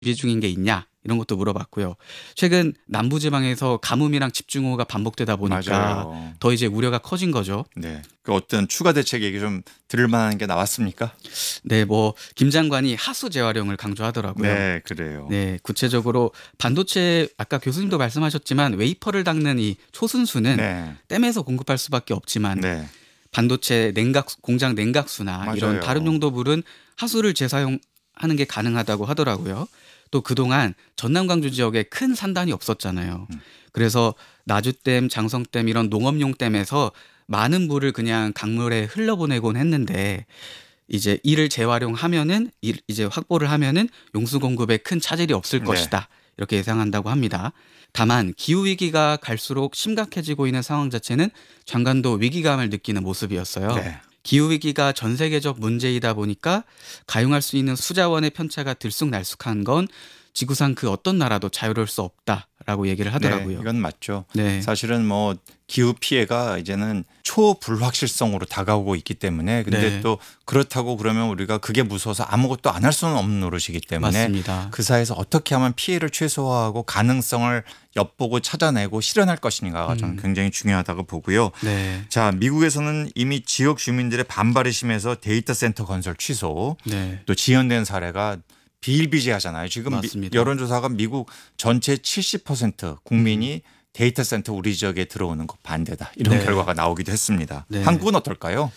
준비 중인 게 있냐 이런 것도 물어봤고요. 최근 남부지방에서 가뭄이랑 집중호우가 반복되다 보니까 맞아요. 더 이제 우려가 커진 거죠. 네. 그 어떤 추가 대책 얘기 좀 들을 만한 게 나왔습니까? 네, 뭐 김 장관이 하수 재활용을 강조하더라고요. 네, 그래요. 네, 구체적으로 반도체 아까 교수님도 말씀하셨지만 웨이퍼를 닦는 이 초순수는 네. 댐에서 공급할 수밖에 없지만 네. 반도체 공장 냉각수나 이런 맞아요. 다른 용도물은 하수를 재사용하는 게 가능하다고 하더라고요. 또 그동안 전남 광주 지역에 큰 산단이 없었잖아요. 그래서 나주댐, 장성댐 이런 농업용 댐에서 많은 물을 그냥 강물에 흘려보내곤 했는데 이제 이를 재활용하면은 이제 확보를 하면은 용수 공급에 큰 차질이 없을 네. 것이다. 이렇게 예상한다고 합니다. 다만 기후 위기가 갈수록 심각해지고 있는 상황 자체는 장관도 위기감을 느끼는 모습이었어요. 네. 기후 위기가 전 세계적 문제이다 보니까 가용할 수 있는 수자원의 편차가 들쑥날쑥한 건 지구상 그 어떤 나라도 자유로울 수 없다라고 얘기를 하더라고요. 네, 이건 맞죠. 네. 사실은 뭐 기후 피해가 이제는 초불확실성으로 다가오고 있기 때문에 근데 네. 또 그렇다고 그러면 우리가 그게 무서워서 아무것도 안 할 수는 없는 노릇이기 때문에 맞습니다. 그 사이에서 어떻게 하면 피해를 최소화하고 가능성을 엿보고 찾아내고 실현할 것인가가 저는 굉장히 중요하다고 보고요. 네. 자, 미국에서는 이미 지역 주민들의 반발이 심해서 데이터 센터 건설 취소 네. 또 지연된 사례가 비일비재하잖아요. 지금 맞습니다. 여론조사가 미국 전체 70% 국민이 데이터 센터 우리 지역에 들어오는 거 반대다. 이런 네. 결과가 나오기도 했습니다. 네. 한국은 어떨까요?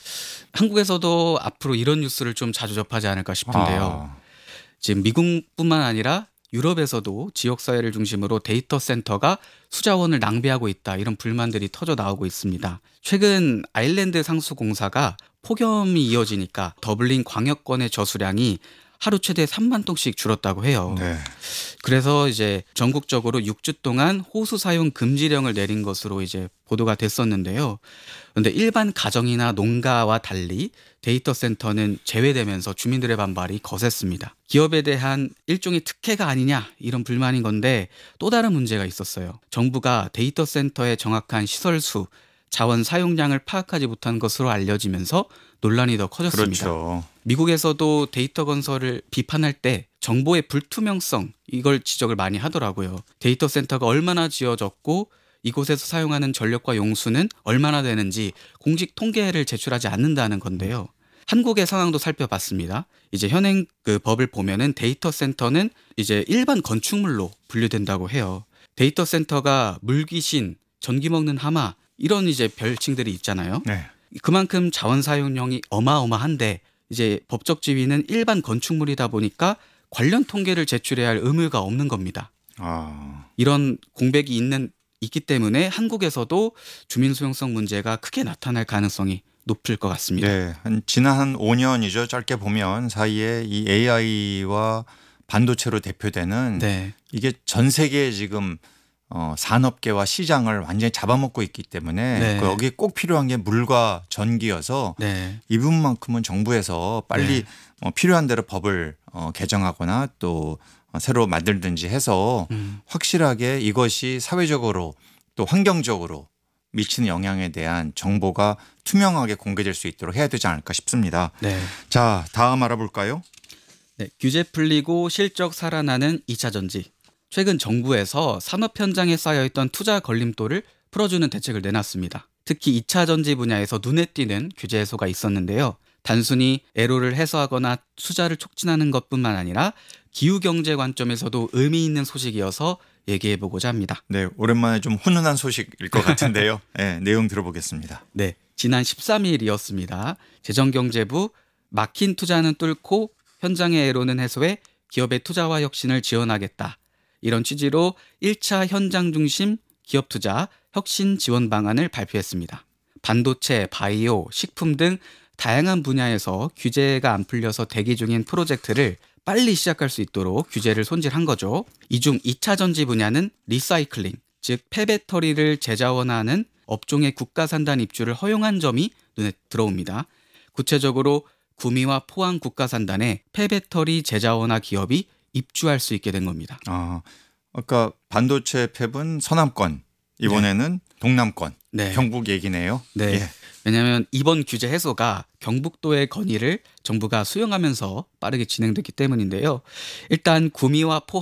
한국에서도 앞으로 이런 뉴스를 좀 자주 접하지 않을까 싶은데요. 아, 지금 미국뿐만 아니라 유럽에서도 지역사회를 중심으로 데이터 센터가 수자원을 낭비하고 있다 이런 불만들이 터져 나오고 있습니다. 최근 아일랜드 상수공사가 폭염이 이어지니까 더블린 광역권의 저수량이 하루 최대 3만 톤씩 줄었다고 해요. 네. 그래서 이제 전국적으로 6주 동안 호수 사용 금지령을 내린 것으로 이제 보도가 됐었는데요. 그런데 일반 가정이나 농가와 달리 데이터 센터는 제외되면서 주민들의 반발이 거셌습니다. 기업에 대한 일종의 특혜가 아니냐 이런 불만인 건데 또 다른 문제가 있었어요. 정부가 데이터 센터의 정확한 시설 수, 자원 사용량을 파악하지 못한 것으로 알려지면서 논란이 더 커졌습니다. 그렇죠. 미국에서도 데이터 건설을 비판할 때 정보의 불투명성 이걸 지적을 많이 하더라고요. 데이터 센터가 얼마나 지어졌고 이곳에서 사용하는 전력과 용수는 얼마나 되는지 공식 통계를 제출하지 않는다는 건데요. 한국의 상황도 살펴봤습니다. 이제 현행 그 법을 보면은 데이터 센터는 이제 일반 건축물로 분류된다고 해요. 데이터 센터가 물귀신, 전기 먹는 하마 이런 이제 별칭들이 있잖아요. 네. 그만큼 자원 사용량이 어마어마한데 이제 법적 지위는 일반 건축물이다 보니까 관련 통계를 제출해야 할 의무가 없는 겁니다. 아, 이런 공백이 있기 때문에 한국에서도 주민 수용성 문제가 크게 나타날 가능성이 높을 것 같습니다. 네. 지난 한 5년이죠. 짧게 보면 사이에 이 AI와 반도체로 대표되는 네. 이게 전 세계에 지금 산업계와 시장을 완전히 잡아먹고 있기 때문에 네. 거기에 꼭 필요한 게 물과 전기여서 네. 이 부분만큼은 정부에서 빨리 네. 필요한 대로 법을 개정하거나 또 새로 만들든지 해서 확실하게 이것이 사회적으로 또 환경적으로 미치는 영향에 대한 정보가 투명하게 공개될 수 있도록 해야 되지 않을까 싶습니다. 네. 자, 다음 알아볼까요? 네. 규제 풀리고 실적 살아나는 2차 전지. 최근 정부에서 산업 현장에 쌓여있던 투자 걸림돌을 풀어주는 대책을 내놨습니다. 특히 2차 전지 분야에서 눈에 띄는 규제 해소가 있었는데요. 단순히 애로를 해소하거나 투자를 촉진하는 것뿐만 아니라 기후경제 관점에서도 의미 있는 소식이어서 얘기해보고자 합니다. 네, 오랜만에 좀 훈훈한 소식일 것 같은데요. 네, 내용 들어보겠습니다. 네, 지난 13일이었습니다. 재정경제부 막힌 투자는 뚫고 현장의 애로는 해소해 기업의 투자와 혁신을 지원하겠다. 이런 취지로 1차 현장 중심 기업 투자 혁신 지원 방안을 발표했습니다. 반도체, 바이오, 식품 등 다양한 분야에서 규제가 안 풀려서 대기 중인 프로젝트를 빨리 시작할 수 있도록 규제를 손질한 거죠. 이 중 2차 전지 분야는 리사이클링, 즉 폐배터리를 재자원하는 업종의 국가산단 입주를 허용한 점이 눈에 들어옵니다. 구체적으로 구미와 포항 국가산단에 폐배터리 재자원화 기업이 입주할 수 있게 된 겁니다. 아까 반도체 팹은 서남권 이번에는 동남권 네. 경북 얘기네요. 네. 예. 왜냐하면 이번 규제 해소가 경북도의 건의를 정부가 수용하면서 빠르게 진행됐기 때문인데요. 일단 구미와 포